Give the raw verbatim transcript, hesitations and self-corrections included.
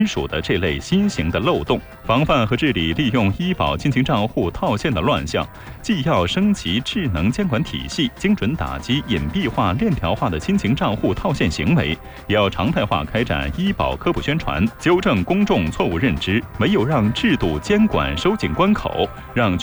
属的这类新型的漏洞，防范和治理利用医保亲情账户套现的乱象，既要升级智能监管体系，精准打击隐蔽化、链条化的亲情账户套现行为，也要常态化开展医保科普宣传，纠正公众错误认知。唯有让制度监管收紧关口，让